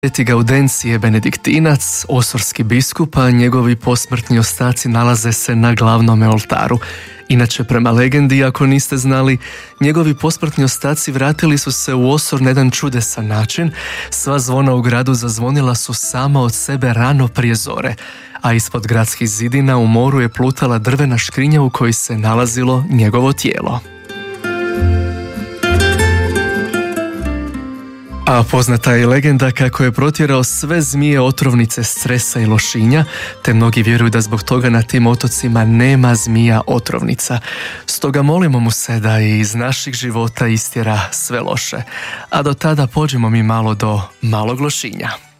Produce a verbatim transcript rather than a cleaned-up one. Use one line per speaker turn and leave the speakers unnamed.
Sveti Gaudencije Benediktinac, osorski biskup, a njegovi posmrtni ostaci nalaze se na glavnom oltaru. Inače, prema legendi, ako niste znali, njegovi posmrtni ostaci vratili su se u Osor na jedan čudesan način. Sva zvona u gradu zazvonila su sama od sebe rano prije zore, a ispod gradskih zidina u moru je plutala drvena škrinja u kojoj se nalazilo njegovo tijelo. A poznata je legenda kako je protjerao sve zmije otrovnice stresa i lošinja, te mnogi vjeruju da zbog toga na tim otocima nema zmija otrovnica. Stoga molimo mu se da i iz naših života istjera sve loše. A do tada pođimo mi malo do malog lošinja.